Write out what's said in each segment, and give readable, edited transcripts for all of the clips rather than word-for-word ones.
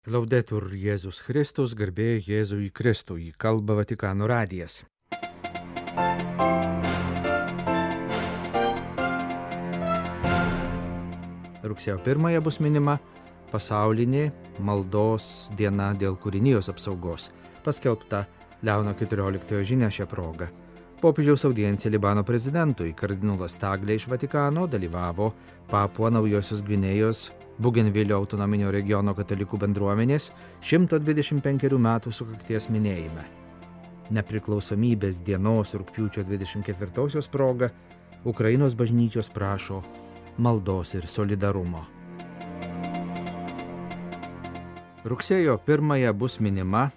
Laudetur Jėzus Kristus, garbė Jėzui Kristui, kalba Vatikano radijas. Rugsėjo 1 bus minima pasaulinė maldos diena dėl kūrinijos apsaugos, paskelbta Leono XIV žinia šią progą. Popiežiaus audiencija Libano prezidentui kardinolas Taglė iš Vatikano dalyvavo Papua Naujosios Gvinėjos Bugenvilio autonominio regiono katalikų bendruomenės 125 metų sukakties minėjime. Nepriklausomybės dienos rugpjūčio 24 proga Ukrainos bažnyčios prašo maldos ir solidarumo. Rugsėjo 1 bus minima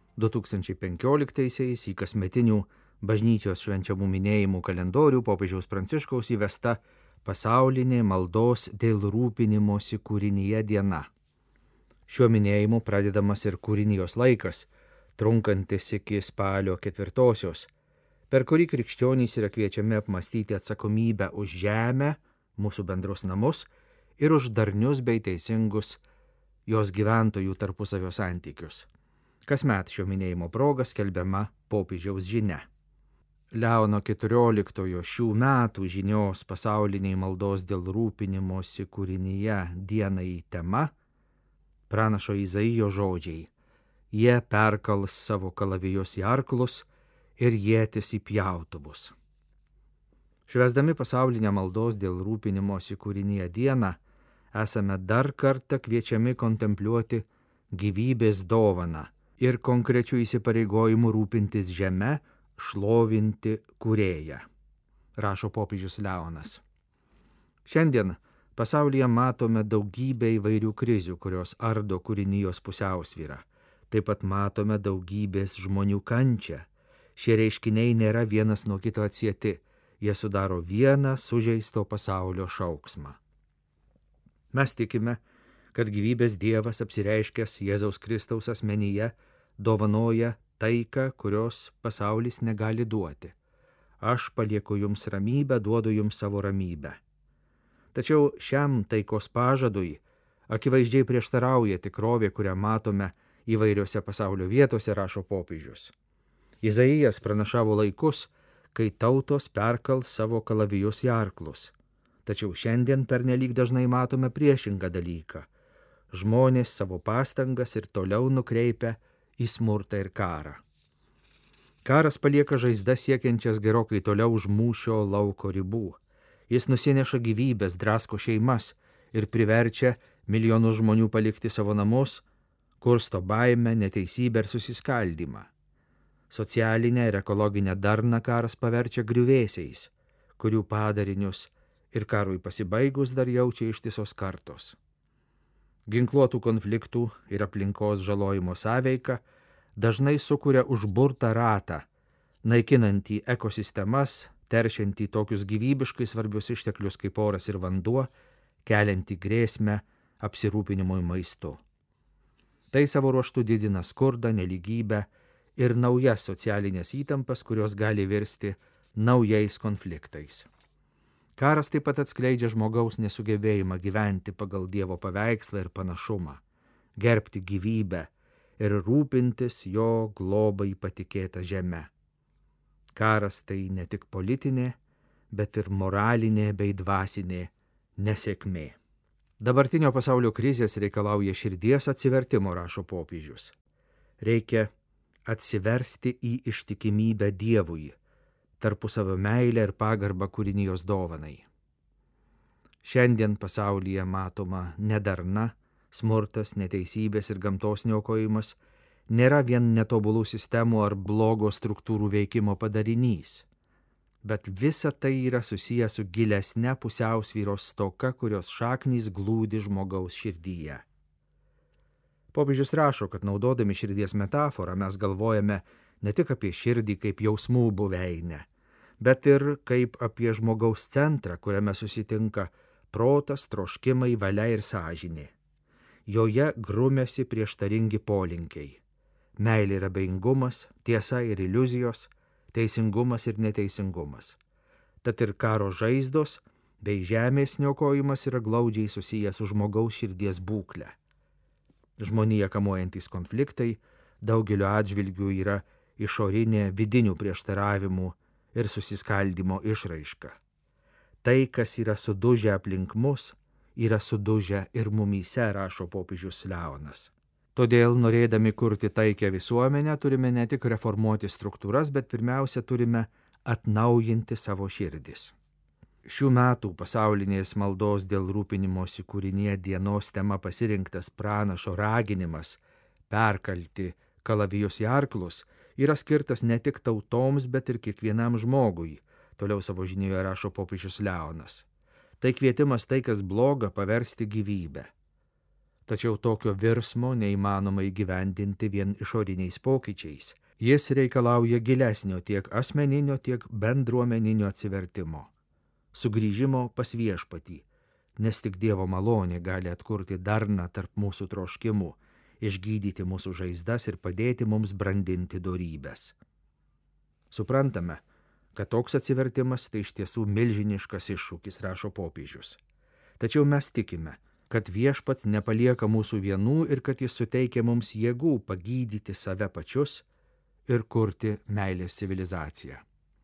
2015-aisiais į kasmetinių bažnyčios švenčiamų minėjimų kalendorių popiežiaus Pranciškaus įvesta pasaulinė maldos dėl rūpinimosi kūrinyje diena. Šiuo minėjimu pradedamas ir kūrinijos laikas, trunkantis iki spalio 4, per kurį krikščionys yra kviečiami apmąstyti atsakomybę už žemę, mūsų bendrus namus ir už darnius bei teisingus jos gyventojų tarpusavio santykius. Kasmet šio minėjimo proga skelbiama popiežiaus žinia. Leono XIV šių metų žinios pasauliniai maldos dėl rūpinimosi kūrinyje dienai tema pranašo Izaijo žodžiai: jie perkals savo kalavijus į arklus ir ietis į pjautuvus. Švęsdami pasaulinę maldos dėl rūpinimosi kūrinyje dieną, esame dar kartą kviečiami kontempliuoti gyvybės dovaną ir konkrečių įsipareigojimų rūpintis žeme, šlovinti kūrėją, rašo popiežius Leonas. Šiandien pasaulyje matome daugybę įvairių krizių, kurios ardo kūrinijos pusiausvyrą. Taip pat matome daugybės žmonių kančią. Šie reiškiniai nėra vienas nuo kito atsieti, jie sudaro vieną sužeisto pasaulio šauksmą. Mes tikime, kad gyvybės Dievas apsireiškęs Jėzaus Kristaus asmenyje dovanoja taiką, kurios pasaulis negali duoti. Aš palieku jums ramybę, duodu jums savo ramybę. Tačiau šiam taikos pažadui akivaizdžiai prieštarauja tikrovė, kurią matome įvairiose pasaulio vietose, rašo popiežius. Izaijas pranašavo laikus, kai tautos perkals savo kalavijus į arklus. Tačiau šiandien pernelyg dažnai matome priešingą dalyką. Žmonės savo pastangas ir toliau nukreipia į smurtą ir karą. Karas palieka žaizdas siekiančias gerokai toliau už mūšio lauko ribų. Jis nusineša gyvybės, drasko šeimas ir priverčia milijonus žmonių palikti savo namus, kursto baimę, neteisybę ir susiskaldymą. Socialinę ir ekologinę darną karas paverčia griuvėsiais, kurių padarinius ir karui pasibaigus dar jaučia ištisos kartos. Ginkluotų konfliktų ir aplinkos žalojimo sąveika dažnai sukuria užburtą ratą, naikinantį ekosistemas, teršiantį tokius gyvybiškai svarbius išteklius kaip oras ir vanduo, keliantį grėsmę apsirūpinimui maistu. Tai savo ruožtu didina skurdą, nelygybę ir naujas socialinės įtampas, kurios gali virsti naujais konfliktais. Karas taip pat atskleidžia žmogaus nesugebėjimą gyventi pagal Dievo paveikslą ir panašumą, gerbti gyvybę ir rūpintis jo globai patikėtą žemę. Karas tai ne tik politinė, bet ir moralinė bei dvasinė nesėkmė. Dabartinio pasaulio krizės reikalauja širdies atsivertimo, rašo popiežius. Reikia atsiversti į ištikimybę Dievui, tarpusavio meilę ir pagarbą kūrinijos dovanai. Šiandien pasaulyje matoma nedarna, smurtas, neteisybės ir gamtos niokojimas nėra vien netobulų sistemų ar blogo struktūrų veikimo padarinys, bet visa tai yra susiję su gilesne pusiausvyros stoka, kurios šaknys glūdi žmogaus širdyje. Popiežius rašo, kad naudodami širdies metaforą mes galvojame ne tik apie širdį kaip jausmų buveinę, bet ir kaip apie žmogaus centrą, kuriame susitinka protas, troškimai, valia ir sąžinė. Joje grumėsi prieštaringi polinkiai. Meilė ir abejingumas, tiesa ir iliuzijos, teisingumas ir neteisingumas. Tad ir karo žaizdos bei žemės niokojimas yra glaudžiai susijęs su žmogaus širdies būklę. Žmoniją kamuojantys konfliktai daugeliu atžvilgių yra išorinė vidinių prieštaravimų ir susiskaldimo išraiška. Tai, kas yra sudužę aplink mus, yra sudužę ir mumyse, rašo popiežius Leonas. Todėl, norėdami kurti taikę visuomenę, turime ne tik reformuoti struktūras, bet pirmiausia turime atnaujinti savo širdis. Šių metų pasaulinės maldos dėl rūpinimosi kūrinyje dienos tema pasirinktas pranašo raginimas perkalti kalavijus į arklus yra skirtas ne tik tautoms, bet ir kiekvienam žmogui, toliau savo žinioje rašo popiežius Leonas. Tai kvietimas tai, kas bloga, paversti gyvybę. Tačiau tokio virsmo neįmanoma įgyvendinti vien išoriniais pokyčiais. Jis reikalauja gilesnio tiek asmeninio, tiek bendruomeninio atsivertimo. Sugrįžimo pas viešpatį, nes tik Dievo malonė gali atkurti darną tarp mūsų troškimų, išgydyti mūsų žaizdas ir padėti mums brandinti dorybes. Suprantame, kad toks atsivertimas tai iš tiesų milžiniškas iššūkis, rašo popiežius. Tačiau mes tikime, kad viešpats nepalieka mūsų vienų ir kad jis suteikia mums jėgų pagydyti save pačius ir kurti meilės civilizaciją.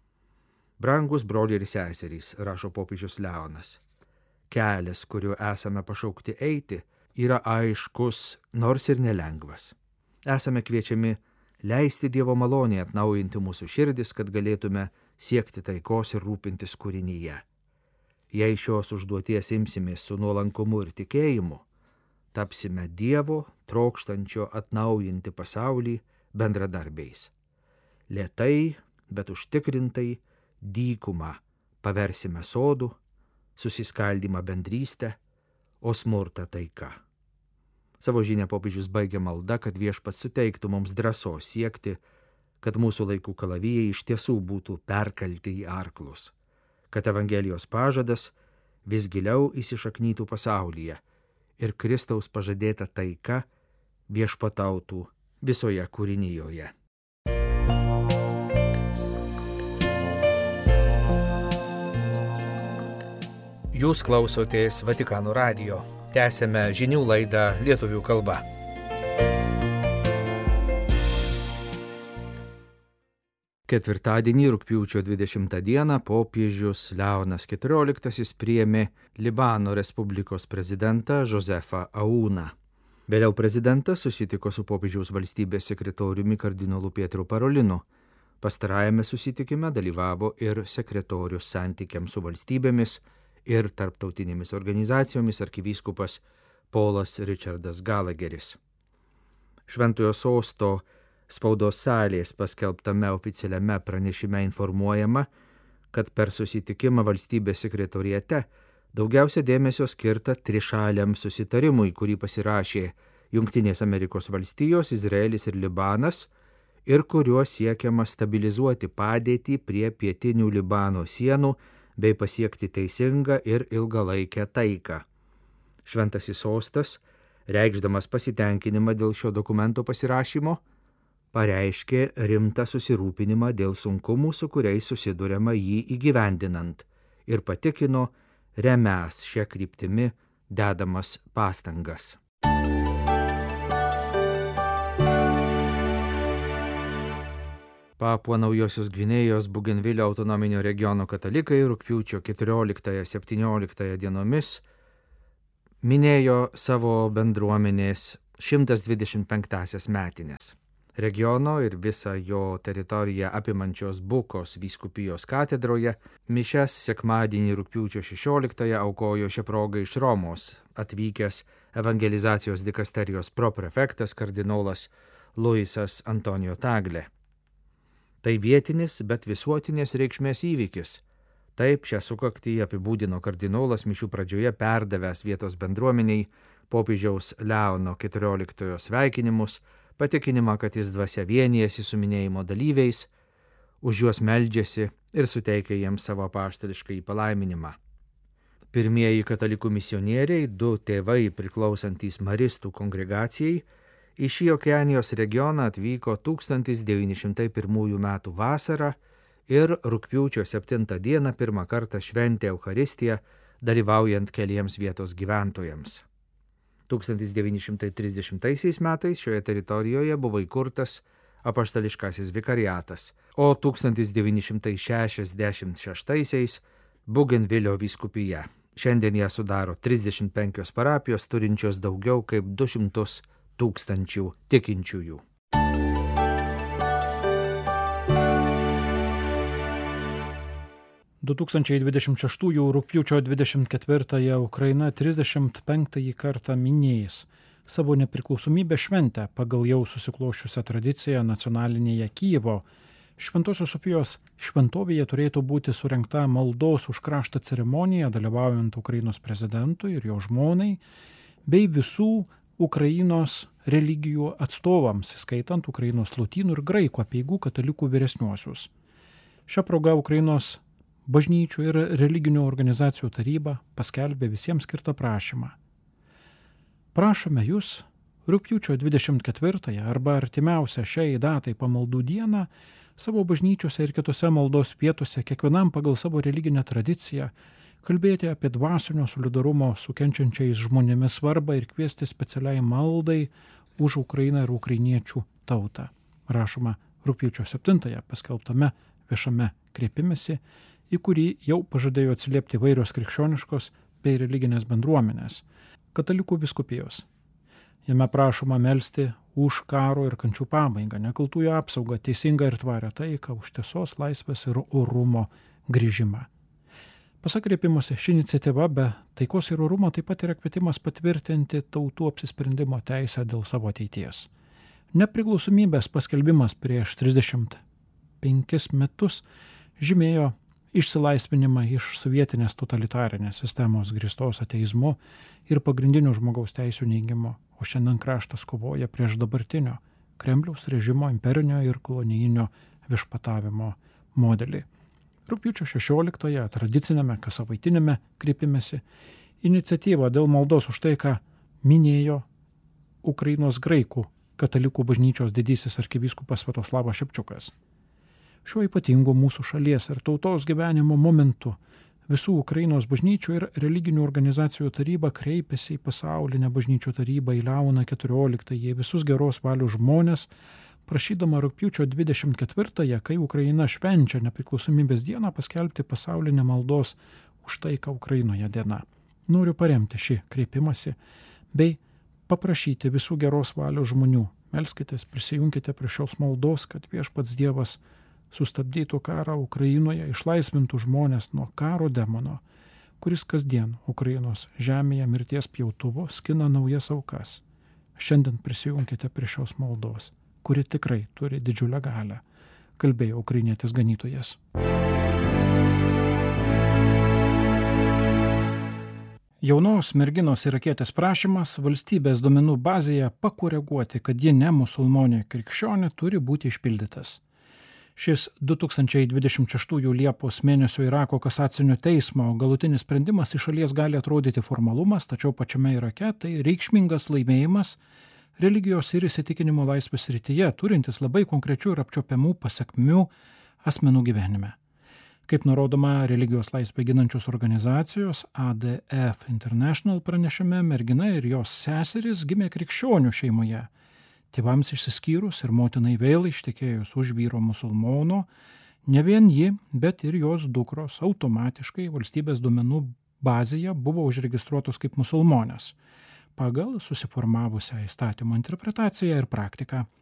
Brangus broliai ir seserys, rašo popiežius Leonas, kelias, kuriuo esame pašaukti eiti, yra aiškus, nors ir nelengvas. Esame kviečiami leisti Dievo malonę atnaujinti mūsų širdis, kad galėtume siekti taikos ir rūpintis kūrinyje. Jei šios užduoties imsimės su nuolankumu ir tikėjimu, tapsime Dievo trokštančio atnaujinti pasaulį bendradarbiais. Lėtai, bet užtikrintai dykumą paversime sodų, susiskaldymą bendrystę, o smurtą taika. Savo žinią popiežius baigia malda, kad viešpats suteiktų mums drąsos siekti, kad mūsų laikų kalavijai iš tiesų būtų perkalti į arklus, kad Evangelijos pažadas vis giliau įsišaknytų pasaulyje ir Kristaus pažadėta taika viešpatautų visoje kūrinijoje. Jūs klausotės Vatikano radijo. Tęsėme žinių laidą lietuvių kalba. Ketvirtadienį, rugpjūčio 20 dieną, popiežius Leonas XIV priėmė Libano Respublikos prezidentą Josefą Auną. Vėliau prezidentas susitiko su popiežiaus valstybės sekretoriumi kardinolu Pietru Parolinu. Pastarajame susitikime dalyvavo ir sekretorius santykiams su valstybėmis ir tarptautinėmis organizacijomis arkivyskupas Polas Richardas Gallagheris. Šventojo sosto spaudos salės paskelbtame oficialiame pranešime informuojama, kad per susitikimą valstybės sekretoriate daugiausia dėmesio skirta trišaliam susitarimui, kurį pasirašė Jungtinės Amerikos valstijos, Izraelis ir Libanas, ir kuriuo siekiama stabilizuoti padėtį prie pietinių Libano sienų bei pasiekti teisingą ir ilgalaikę taiką. Šventasis sostas, reikšdamas pasitenkinimą dėl šio dokumento pasirašymo, pareiškė rimtą susirūpinimą dėl sunkumų, su kuriais susiduriama jį įgyvendinant, ir patikino remiąs šią kryptimi dedamas pastangas. Papua Naujosios Gvinėjos Bugenvilio autonominio regiono katalikai rugpjūčio 14-17 dienomis minėjo savo bendruomenės 125 metinės. Regiono ir visą jo teritoriją apimančios Bukos vyskupijos katedroje mišias sekmadienį rugpjūčio 16 aukojo šią progą iš Romos atvykęs evangelizacijos dikasterijos proprefektas kardinolas Luisas Antonijo Tagle. Tai vietinis, bet visuotinės reikšmės įvykis. Taip šią sukaktį apibūdino kardinolas mišių pradžioje perdavęs vietos bendruomeniai popiežiaus Leono XIV sveikinimus, patikinimą, kad jis dvasia vienijasi su minėjimo dalyviais, už juos meldžiasi ir suteikia jiems savo apaštališkąjį palaiminimą. Pirmieji katalikų misionieriai, 2 tėvai priklausantys Maristų kongregacijai, į šį Okeanijos regioną atvyko 1901 metų vasarą ir rugpjūčio 7 dieną pirmą kartą šventė Eucharistiją, dalyvaujant keliems vietos gyventojams. 1930 metais šioje teritorijoje buvo įkurtas apaštališkasis vikariatas, o 1966 Bugenvilio vyskupija. Šiandien ją sudaro 35 parapijos turinčios daugiau kaip 200 000 tikinčiųjų. – 2026 rugpjūčio 24 Ukraina 35 kartą minėjęs savo nepriklausomybės šventę pagal jau susikloščiusią tradiciją nacionalinėje Kijevo Šventosios Sofijos šventovėje turėtų būti surengta maldos už kraštą ceremonija, dalyvaujant Ukrainos prezidentui ir jo žmonai, bei visų Ukrainos religijų atstovams, skaitant Ukrainos lotynų ir graikų apeigų katalikų vyresniuosius. Šią progą Ukrainos bažnyčių ir religinių organizacijų taryba paskelbė visiems skirtą prašymą. Prašome jūs rugpjūčio 24 arba artimiausią šiai datai pamaldų dieną savo bažnyčiose ir kitose maldos vietose kiekvienam pagal savo religinę tradiciją kalbėti apie dvasinio solidarumo su kenčiančiais žmonėmis svarbą ir kviesti specialiai maldai už Ukrainą ir ukrainiečių tautą. Rašoma rugpjūčio 7 paskelbtame viešame kreipimesi, į kurį jau pažadėjo atsiliepti įvairios krikščioniškos bei religinės bendruomenės, katalikų vyskupijos. Jame prašoma melsti už karo ir kančių pabaigą, nekaltųjų apsaugą, teisingą ir tvarę taiką, už tiesos, laisvės ir orumo grįžimą. Pasak kreipimuose, ši iniciatyva be taikos ir orumo taip pat yra kvietimas patvirtinti tautų apsisprendimo teisę dėl savo ateities. Nepriklausomybės paskelbimas prieš 35 metus žymėjo išsilaisvinimą iš sovietinės totalitarinės sistemos grįstos ateizmu ir pagrindinių žmogaus teisių neigimu, o šiandien kraštas kovoja prieš dabartinio Kremliaus režimo imperinio ir kolonijinio viešpatavimo modelį. Rugpjūčio 16 tradicinėme kassavaitinėme kreipimesi iniciatyvą dėl maldos už taiką minėjo Ukrainos graikų katalikų bažnyčios didysis arkivyskupas Sviatoslavas Šepčiukas. Šiuo ypatingu mūsų šalies ir tautos gyvenimo momentu visų Ukrainos bažnyčių ir religinių organizacijų taryba kreipėsi į pasaulinę bažnyčių tarybą į Leoną XIV, į visus geros valios žmonės, prašydama rugpjūčio 24, kai Ukraina švenčia nepriklausomybės dieną, paskelbti pasaulinę maldos už taiką Ukrainoje dieną. Noriu paremti šį kreipimąsi bei paprašyti visų geros valios žmonių. Melskitės, prisijunkite prie šios maldos, kad viešpats Dievas sustabdytų karą Ukrainoje, išlaisvintų žmonės nuo karo demono, kuris kasdien Ukrainos žemėje mirties pjautuvo skina naujas aukas. Šiandien prisijunkite prie šios maldos, kuri tikrai turi didžiulę galią, kalbėjo ukrainietis ganytojas. Jaunos merginos irakietės prašymas valstybės duomenų bazėje pakoreguoti, kad ji ne musulmonė krikščionė, turi būti išpildytas. Šis 2026 Liepos mėnesio Irako kasacinio teismo galutinis sprendimas iš šalies gali atrodyti formalumas, tačiau pačiame Irake tai reikšmingas laimėjimas religijos ir įsitikinimo laisvės srityje, turintis labai konkrečių ir apčiopiamų pasekmių asmenų gyvenime. Kaip nurodoma religijos laisvę ginančios organizacijos ADF International pranešime, mergina ir jos seserys gimė krikščionių šeimoje. Tėvams išsiskyrus ir motinai vėl ištekėjus už vyro musulmono, ne vien ji, bet ir jos dukros automatiškai valstybės duomenų bazėje buvo užregistruotos kaip musulmonės, pagal susiformavusią įstatymo interpretaciją ir praktiką.